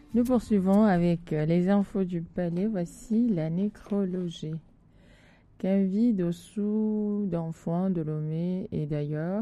Nous poursuivons avec les infos du palais. Voici la nécrologie. Qu'un vit dessous d'enfants de Lomé et d'ailleurs,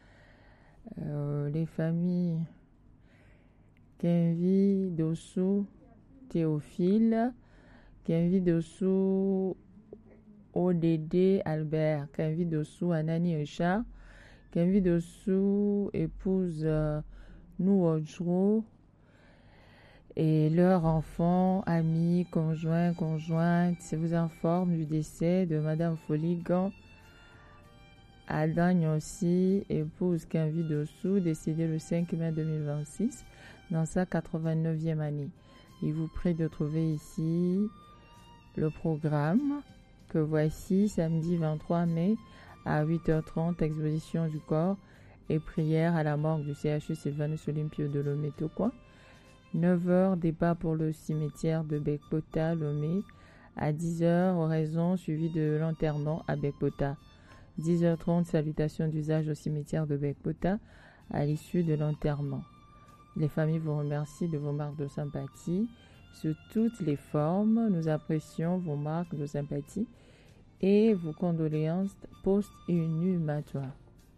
les familles qu'un vit dessous Théophile, qu'un vit dessous ODD Albert, qu'un vit dessous Anani Richard, qu'un vit dessous épouse Nouodjro, et leurs enfants, amis, conjoints, conjointes vous informent du décès de Madame Foligan Adagne aussi, épouse Quinvi Dessous, décédée le 5 mai 2026 dans sa 89e année. Il vous prie de trouver ici le programme que voici samedi 23 mai à 8h30, exposition du corps et prière à la morgue du CHU Sylvanus Olympio de Lomé-Tocoin. 9h, départ pour le cimetière de Bekpota, Lomé. À 10h, oraison suivie de l'enterrement à Bekpota. 10h30, salutation d'usage au cimetière de Bekpota à l'issue de l'enterrement. Les familles vous remercient de vos marques de sympathie. Sous toutes les formes, nous apprécions vos marques de sympathie et vos condoléances post-inhumatoires.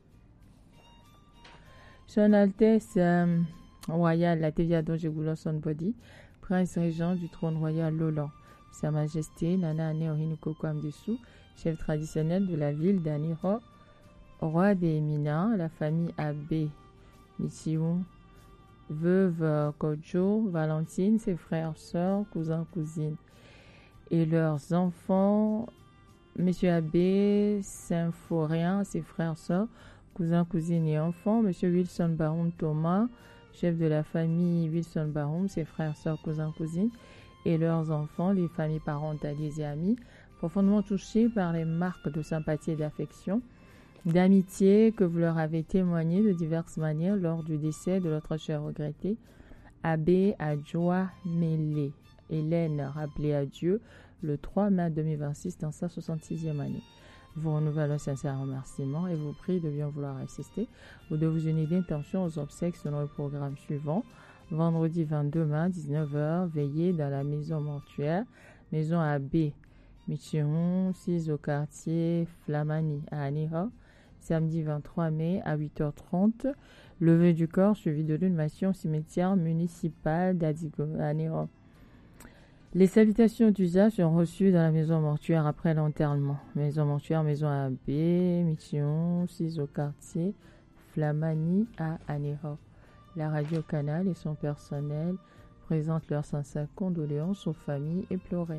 Son Altesse Royal Lateviado Jegoulo Sonbody, prince régent du trône royal Lolan, Sa Majesté Nana Neohiniko Kwamdessou, chef traditionnel de la ville d'Aniro, roi des Éminents, la famille Abbé Michiou, veuve Kojo, Valentine, ses frères, sœurs, cousins, cousines, et leurs enfants, Monsieur Abbé Symphorien, ses frères, sœurs, cousins, cousines et enfants, Monsieur Wilson Baron Thomas, chef de la famille Wilson Barum, ses frères, sœurs, cousins, cousines et leurs enfants, les familles parentales et amis, profondément touchés par les marques de sympathie et d'affection, d'amitié que vous leur avez témoigné de diverses manières lors du décès de notre cher regretté, Abbé Adjoa Mélé, Hélène, rappelée à Dieu le 3 mai 2026 dans sa 66e année. Vous renouvelle un sincère remerciement et vous prie de bien vouloir assister ou de vous unir d'intention aux obsèques selon le programme suivant. Vendredi 22 mai, 19h, veillée dans la maison mortuaire, maison Abbé Michiron, 6 au quartier Flamani à Anira. Samedi 23 mai à 8h30, levée du corps suivi de l'inhumation au cimetière municipal d'Adigo à Anira. Les salutations d'usage sont reçues dans la maison mortuaire après l'enterrement. Maison mortuaire, maison Abbé, Mission, 6 au quartier, Flamani à Anira. La radio Canal et son personnel présentent leurs sincères condoléances aux familles éplorées.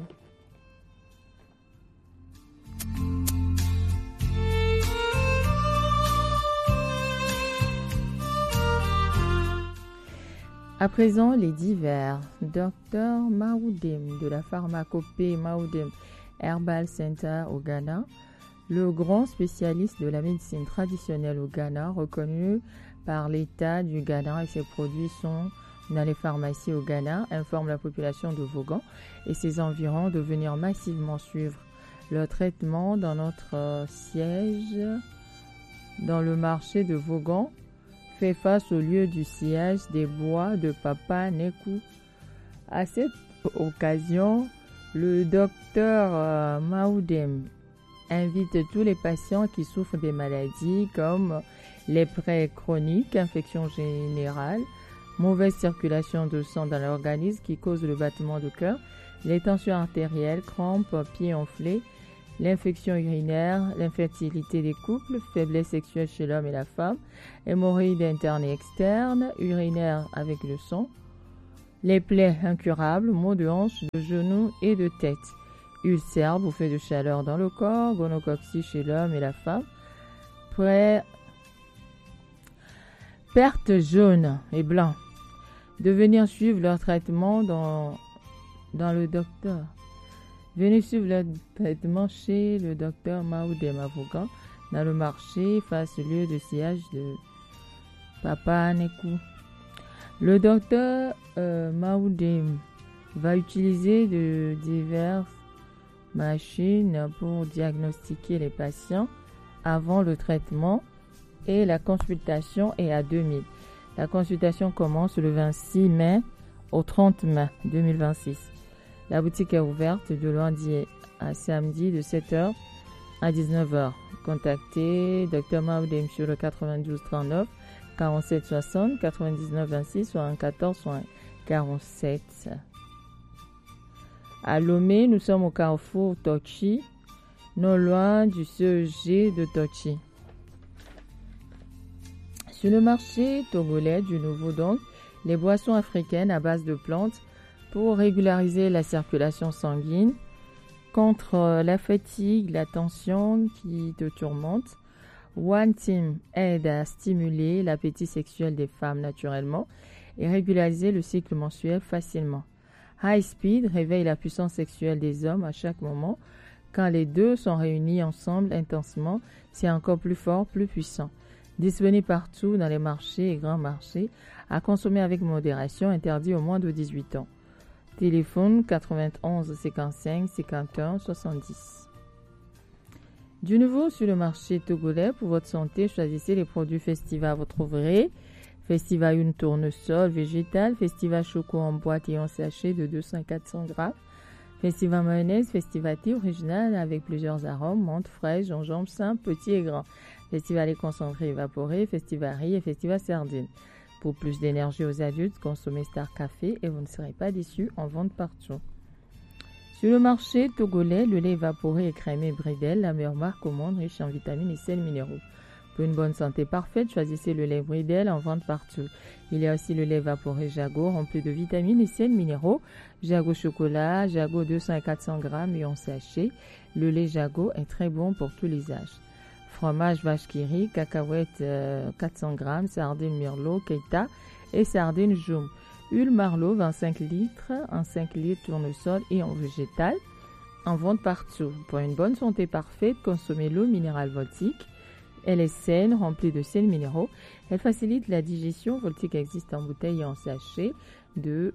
À présent, les divers. Dr Maoudem de la pharmacopée Maoudem Herbal Center au Ghana, le grand spécialiste de la médecine traditionnelle au Ghana, reconnu par l'État du Ghana et ses produits sont dans les pharmacies au Ghana, informe la population de Vaughan et ses environs de venir massivement suivre leur traitement dans notre siège dans le marché de Vaughan, fait face au lieu du siège des bois de Papa Nekou. À cette occasion, le docteur Maoudem invite tous les patients qui souffrent des maladies comme les plaies chroniques, infections générales, mauvaise circulation de sang dans l'organisme qui cause le battement de cœur, les tensions artérielles, crampes, pieds enflés, l'infection urinaire, l'infertilité des couples, faiblesse sexuelle chez l'homme et la femme, hémorroïdes internes et externes, urinaires avec le sang, les plaies incurables, maux de hanche, de genoux et de tête, ulcères, bouffées de chaleur dans le corps, gonococcie chez l'homme et la femme, perte jaune et blanc, de venir suivre leur traitement dans le docteur. Venez suivre le traitement chez le docteur Maoudem à Vaughan, dans le marché, face au lieu de siège de Papa Nekou. Le docteur Maoudem va utiliser de diverses machines pour diagnostiquer les patients avant le traitement et la consultation est à 2000. La consultation commence le 26 mai au 30 mai 2026. La boutique est ouverte de lundi à samedi de 7h à 19h. Contactez Dr Maoudem sur le 92 39 47 60 99 26 74 47. À Lomé, nous sommes au carrefour Tochi, non loin du CEG de Tochi. Sur le marché togolais du Nouveau donc, les boissons africaines à base de plantes pour régulariser la circulation sanguine, contre la fatigue, la tension qui te tourmente. One Team aide à stimuler l'appétit sexuel des femmes naturellement et régulariser le cycle menstruel facilement. High Speed réveille la puissance sexuelle des hommes à chaque moment. Quand les deux sont réunis ensemble intensément, c'est encore plus fort, plus puissant. Disponible partout dans les marchés et grands marchés, à consommer avec modération, interdit aux moins de 18 ans. Téléphone 91 55 51 70. Du nouveau sur le marché togolais, pour votre santé, choisissez les produits Festiva. Vous trouverez Festiva une tournesol végétal, Festiva choco en boîte et en sachet de 200 à 400 grammes, Festiva mayonnaise, Festiva thé original avec plusieurs arômes, menthe, fraîche, gingembre simple, petit et grand, Festiva lait concentré évaporé, Festiva riz et Festiva sardine. Pour plus d'énergie aux adultes, consommez Star Café et vous ne serez pas déçus, en vente partout. Sur le marché togolais, le lait évaporé et crémé Bridel, la meilleure marque au monde, riche en vitamines et sels minéraux. Pour une bonne santé parfaite, choisissez le lait Bridel, en vente partout. Il y a aussi le lait évaporé Jago, rempli de vitamines et sels minéraux. Jago chocolat, Jago 200 à 400 grammes et en sachet. Le lait Jago est très bon pour tous les âges. Fromage vache qui rit, cacahuètes 400 grammes, sardines Merlot, Keita et sardines Joum. Huile Marlot 25 litres, en 5 litres tournesol et en végétal, en vente partout. Pour une bonne santé parfaite, consommez l'eau minérale Voltique. Elle est saine, remplie de sels minéraux. Elle facilite la digestion. Voltique existe en bouteille et en sachet de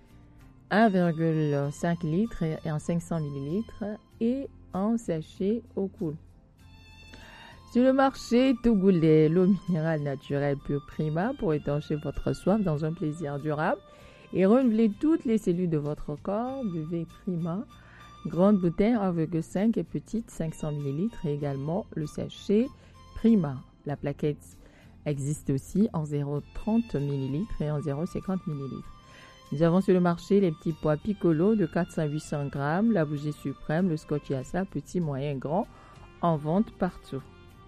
1,5 litres et en 500 ml et en sachet au cool. Sur le marché togolais, l'eau minérale naturelle pure Prima pour étancher votre soif dans un plaisir durable et renouveler toutes les cellules de votre corps. Buvez Prima, grande bouteille 1,5 et petite 500 ml et également le sachet Prima. La plaquette existe aussi en 0,30 ml et en 0,50 ml. Nous avons sur le marché les petits pois Piccolo de 400 à 800 grammes, la bougie suprême, le scotch yassa, petit, moyen, grand, en vente partout.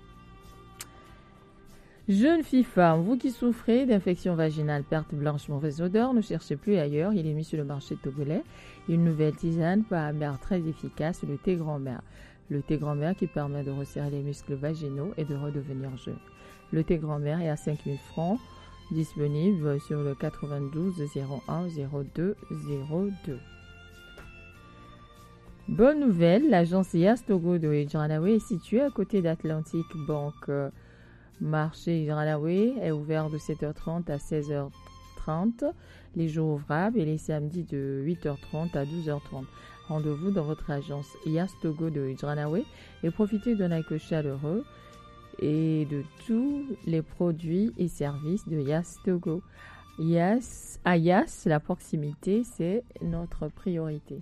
Jeune fille femme, vous qui souffrez d'infection vaginale, perte blanche, mauvaise odeur, ne cherchez plus ailleurs, il est mis sur le marché togolais. Une nouvelle tisane par amère très efficace, le thé grand-mère. Le thé grand-mère qui permet de resserrer les muscles vaginaux et de redevenir jeune. Le thé grand-mère est à 5 000 francs, disponible sur le 92 01 02 02. Bonne nouvelle, l'agence Yas Togo de Idjranaway est située à côté d'Atlantic Bank. Marché Idjranaway est ouvert de 7h30 à 16h30 les jours ouvrables et les samedis de 8h30 à 12h30. Rendez-vous dans votre agence Yas Togo de Idjranaway et profitez d'un accueil chaleureux et de tous les produits et services de Yas Togo. À Yas, la proximité, c'est notre priorité.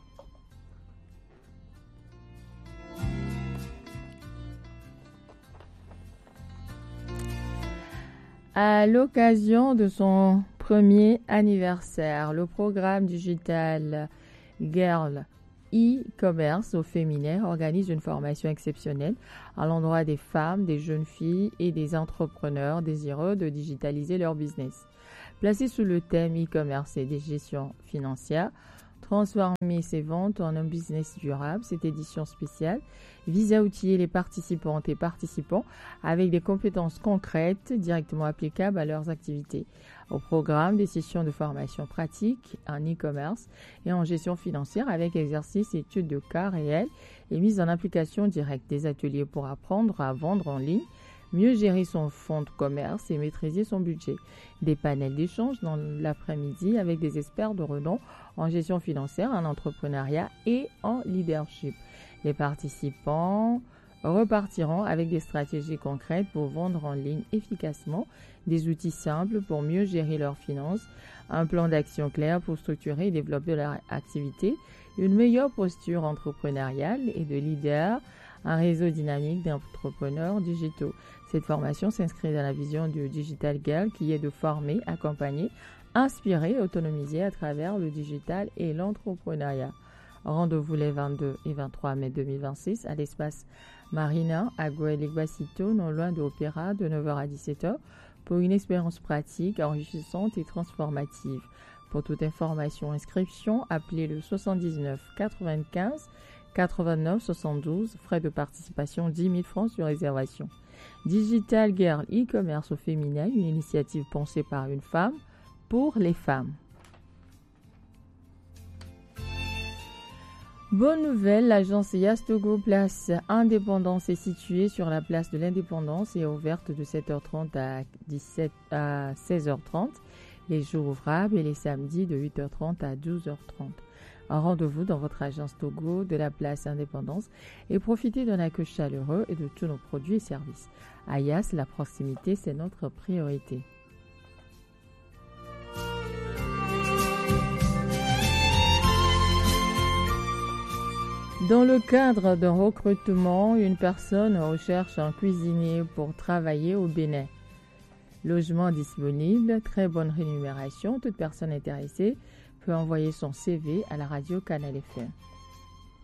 À l'occasion de son premier anniversaire, le programme digital Girl e-commerce au féminin organise une formation exceptionnelle à l'endroit des femmes, des jeunes filles et des entrepreneurs désireux de digitaliser leur business. Placé sous le thème e-commerce et des gestions financières, transformer ses ventes en un business durable, cette édition spéciale vise à outiller les participantes et participants avec des compétences concrètes directement applicables à leurs activités. Au programme, des sessions de formation pratique en e-commerce et en gestion financière avec exercices et études de cas réels et mise en application directe, des ateliers pour apprendre à vendre en ligne, mieux gérer son fonds de commerce et maîtriser son budget. Des panels d'échange dans l'après-midi avec des experts de renom en gestion financière, en entrepreneuriat et en leadership. Les participants repartiront avec des stratégies concrètes pour vendre en ligne efficacement, des outils simples pour mieux gérer leurs finances, un plan d'action clair pour structurer et développer leur activité, une meilleure posture entrepreneuriale et de leader, un réseau dynamique d'entrepreneurs digitaux. Cette formation s'inscrit dans la vision du Digital Girl qui est de former, accompagner, inspirer et autonomiser à travers le digital et l'entrepreneuriat. Rendez-vous les 22 et 23 mai 2026 à l'espace Marina à Gualeguaycito, non loin de l'Opéra, de 9h à 17h, pour une expérience pratique, enrichissante et transformative. Pour toute information, inscription, appelez le 79 95 89 72, frais de participation 10 000 francs sur réservation. Digital Girl e-commerce au féminin, une initiative pensée par une femme pour les femmes. Bonne nouvelle, l'agence Yastogo Place Indépendance est située sur la place de l'Indépendance et est ouverte de 7h30 à 16h30, les jours ouvrables et les samedis de 8h30 à 12h30. Rendez-vous dans votre agence Togo de la place Indépendance et profitez d'un accueil chaleureux et de tous nos produits et services. À Yas, la proximité, c'est notre priorité. Dans le cadre d'un recrutement, une personne recherche un cuisinier pour travailler au Bénin. Logement disponible, très bonne rémunération. Toute personne intéressée peut envoyer son CV à la radio Canal FM.